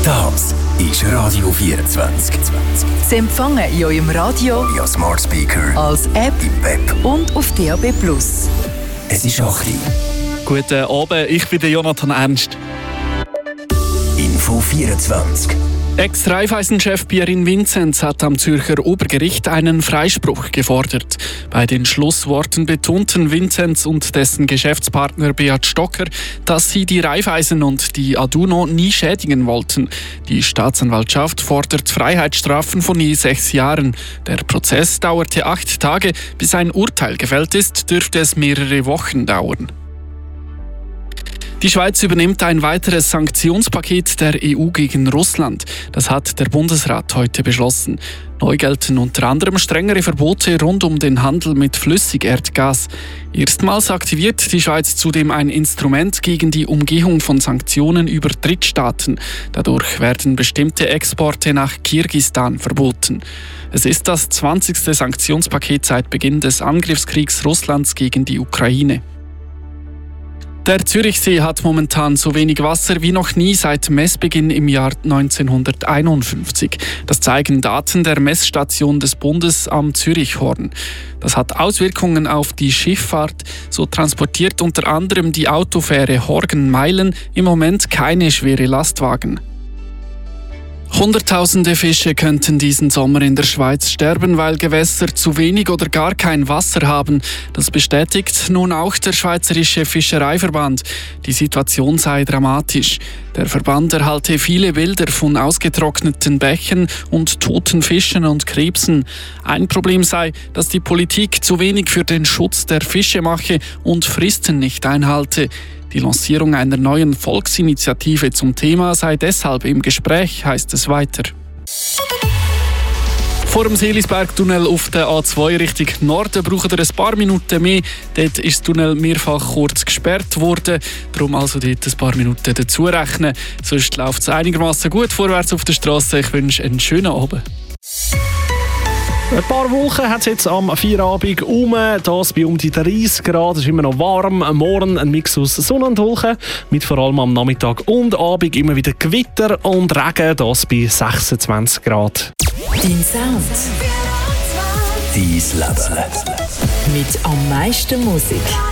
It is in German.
Das ist Radio 24. Sie empfangen in eurem Radio, via Smart Speaker, als App im Web und auf DAB+. Es ist 8 Uhr. Guten Abend, ich bin der Jonathan Ernst. Info 24. Ex-Raiffeisen-Chef Pierin Vinzenz hat am Zürcher Obergericht einen Freispruch gefordert. Bei den Schlussworten betonten Vinzenz und dessen Geschäftspartner Beat Stocker, dass sie die Raiffeisen und die Aduno nie schädigen wollten. Die Staatsanwaltschaft fordert Freiheitsstrafen von je 6 Jahren. Der Prozess dauerte 8 Tage. Bis ein Urteil gefällt ist, dürfte es mehrere Wochen dauern. Die Schweiz übernimmt ein weiteres Sanktionspaket der EU gegen Russland. Das hat der Bundesrat heute beschlossen. Neu gelten unter anderem strengere Verbote rund um den Handel mit Flüssigerdgas. Erstmals aktiviert die Schweiz zudem ein Instrument gegen die Umgehung von Sanktionen über Drittstaaten. Dadurch werden bestimmte Exporte nach Kirgisistan verboten. Es ist das 20. Sanktionspaket seit Beginn des Angriffskriegs Russlands gegen die Ukraine. Der Zürichsee hat momentan so wenig Wasser wie noch nie seit Messbeginn im Jahr 1951. Das zeigen Daten der Messstation des Bundes am Zürichhorn. Das hat Auswirkungen auf die Schifffahrt. So transportiert unter anderem die Autofähre Horgen-Meilen im Moment keine schwere Lastwagen. Hunderttausende Fische könnten diesen Sommer in der Schweiz sterben, weil Gewässer zu wenig oder gar kein Wasser haben. Das bestätigt nun auch der Schweizerische Fischereiverband. Die Situation sei dramatisch. Der Verband erhalte viele Bilder von ausgetrockneten Bächen und toten Fischen und Krebsen. Ein Problem sei, dass die Politik zu wenig für den Schutz der Fische mache und Fristen nicht einhalte. Die Lancierung einer neuen Volksinitiative zum Thema sei deshalb im Gespräch, heißt es weiter. Vor dem Seelisbergtunnel auf der A2 Richtung Norden braucht ihr ein paar Minuten mehr. Dort ist das Tunnel mehrfach kurz gesperrt worden. Darum also dort ein paar Minuten dazu rechnen. Sonst läuft es einigermaßen gut vorwärts auf der Straße. Ich wünsche einen schönen Abend. Ein paar Wolken hat es jetzt am Feierabend das bei um die 30 Grad. Es ist immer noch warm. Morgen ein Mix aus Sonne und Wolken. Mit vor allem am Nachmittag und Abend immer wieder Gewitter und Regen. Das bei 26 Grad. Dein Sound. Dein Leben. Mit am meisten Musik.